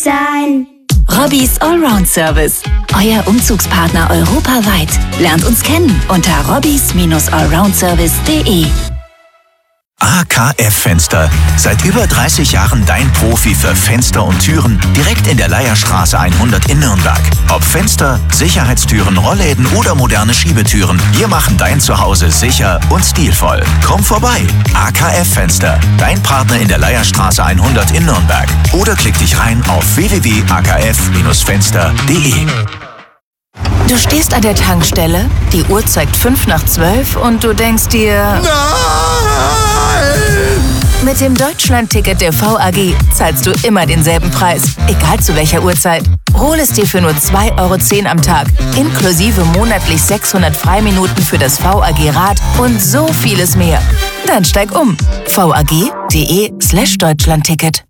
sein. Robbys Allround Service. Euer Umzugspartner europaweit. Lernt uns kennen unter robbys-allroundservice.de. AKF Fenster. Seit über 30 Jahren dein Profi für Fenster und Türen direkt in der Leierstraße 100 in Nürnberg. Ob Fenster, Sicherheitstüren, Rollläden oder moderne Schiebetüren, wir machen dein Zuhause sicher und stilvoll. Komm vorbei. AKF Fenster. Dein Partner in der Leierstraße 100 in Nürnberg. Oder klick dich rein auf www.akf-fenster.de. Du stehst an der Tankstelle, die Uhr zeigt 11:05 und du denkst dir... Nein! Mit dem Deutschland-Ticket der VAG zahlst du immer denselben Preis, egal zu welcher Uhrzeit. Hol es dir für nur 2,10 € am Tag, inklusive monatlich 600 Freiminuten für das VAG-Rad und so vieles mehr. Dann steig um. vag.de/Deutschlandticket.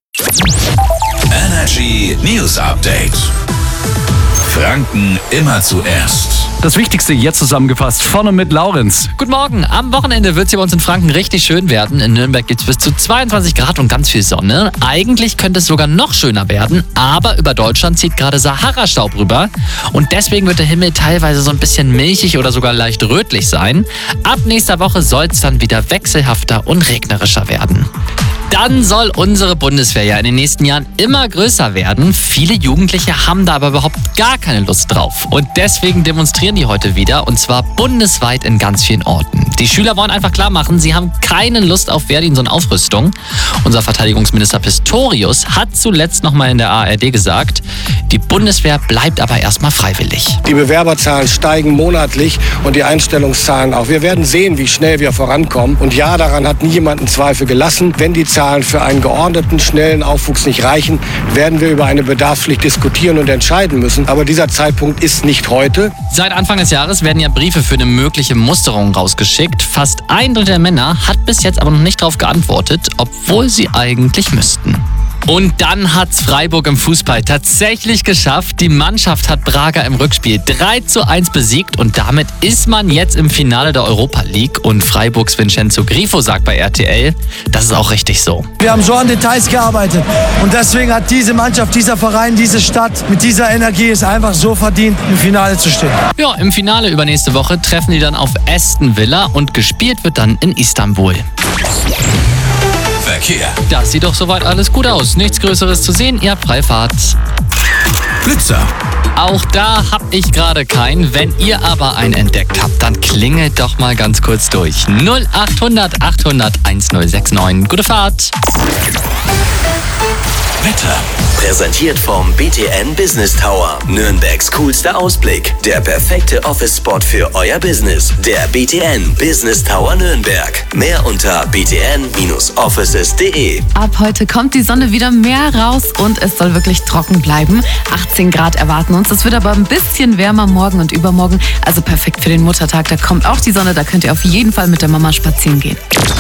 Energy News Update. Franken immer zuerst. Das Wichtigste jetzt zusammengefasst, vorne mit Laurenz. Guten Morgen. Am Wochenende wird es hier bei uns in Franken richtig schön werden. In Nürnberg gibt es bis zu 22 Grad und ganz viel Sonne. Eigentlich könnte es sogar noch schöner werden, aber über Deutschland zieht gerade Sahara-Staub rüber. Und deswegen wird der Himmel teilweise so ein bisschen milchig oder sogar leicht rötlich sein. Ab nächster Woche soll es dann wieder wechselhafter und regnerischer werden. Dann soll unsere Bundeswehr ja in den nächsten Jahren immer größer werden. Viele Jugendliche haben da aber überhaupt gar keine Lust drauf. Und deswegen demonstrieren die heute wieder, und zwar bundesweit in ganz vielen Orten. Die Schüler wollen einfach klar machen, sie haben keine Lust auf Wehrdienst und Aufrüstung. Unser Verteidigungsminister Pistorius hat zuletzt nochmal in der ARD gesagt, die Bundeswehr bleibt aber erstmal freiwillig. Die Bewerberzahlen steigen monatlich und die Einstellungszahlen auch. Wir werden sehen, wie schnell wir vorankommen. Und ja, daran hat nie jemand einen Zweifel gelassen. Wenn die Zahlen für einen geordneten, schnellen Aufwuchs nicht reichen, werden wir über eine Bedarfspflicht diskutieren und entscheiden müssen. Aber dieser Zeitpunkt ist nicht heute. Seit Anfang des Jahres werden ja Briefe für eine mögliche Musterung rausgeschickt. Fast 1/3 der Männer hat bis jetzt aber noch nicht darauf geantwortet, obwohl sie eigentlich müssten. Und dann hat's Freiburg im Fußball tatsächlich geschafft. Die Mannschaft hat Braga im Rückspiel 3:1 besiegt und damit ist man jetzt im Finale der Europa League. Und Freiburgs Vincenzo Grifo sagt bei RTL, das ist auch richtig so. Wir haben so an Details gearbeitet und deswegen hat diese Mannschaft, dieser Verein, diese Stadt mit dieser Energie es einfach so verdient, im Finale zu stehen. Ja, im Finale übernächste Woche treffen die dann auf Aston Villa und gespielt wird dann in Istanbul. Verkehr. Das sieht doch soweit alles gut aus. Nichts Größeres zu sehen, ihr habt Freifahrt. Blitzer. Auch da hab ich gerade keinen. Wenn ihr aber einen entdeckt habt, dann klingelt doch mal ganz kurz durch. 0800 800 1069. Gute Fahrt. Wetter. Präsentiert vom BTN Business Tower. Nürnbergs coolster Ausblick. Der perfekte Office-Spot für euer Business. Der BTN Business Tower Nürnberg. Mehr unter btn-offices.de. Ab heute kommt die Sonne wieder mehr raus und es soll wirklich trocken bleiben. 18 Grad erwarten uns. Es wird aber ein bisschen wärmer morgen und übermorgen. Also perfekt für den Muttertag. Da kommt auch die Sonne. Da könnt ihr auf jeden Fall mit der Mama spazieren gehen.